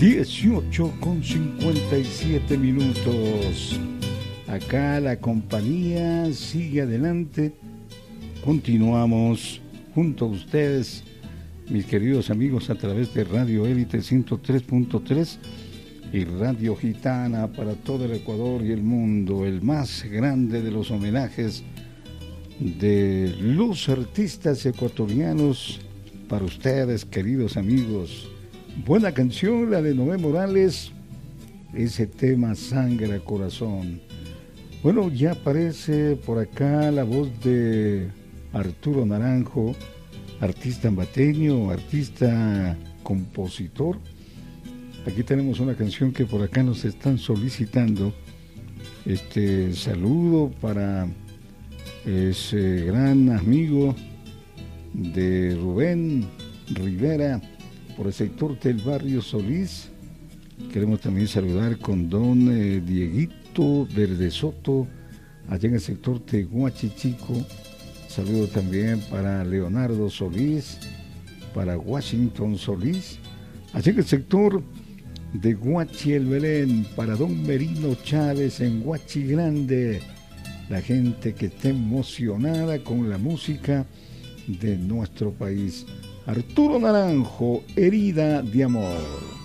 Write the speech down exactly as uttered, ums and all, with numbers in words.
dieciocho con cincuenta y siete minutos. Acá la compañía sigue adelante. Continuamos junto a ustedes, mis queridos amigos, a través de Radio Élite ciento tres punto tres y Radio Gitana para todo el Ecuador y el mundo. El más grande de los homenajes de los artistas ecuatorianos para ustedes, queridos amigos. Buena canción, la de Noé Morales, ese tema Sangre a Corazón. Bueno, ya aparece por acá la voz de Arturo Naranjo, artista ambateño, artista compositor. Aquí tenemos una canción que por acá nos están solicitando. Este saludo para ese gran amigo de Rubén Rivera por el sector del barrio Solís. Queremos también saludar con don eh, Dieguito Verde Soto allá en el sector de Huachichico. Saludo también para Leonardo Solís, para Washington Solís, allá en el sector de Huachi el Belén, para don Merino Chávez en Huachi Grande, la gente que está emocionada con la música de nuestro país. Arturo Naranjo, Herida de Amor.